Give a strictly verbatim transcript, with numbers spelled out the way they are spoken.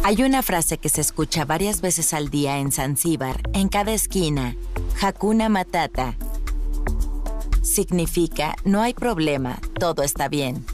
Hay una frase que se escucha varias veces al día en Zanzíbar, en cada esquina: Hakuna Matata. Significa, no hay problema, todo está bien.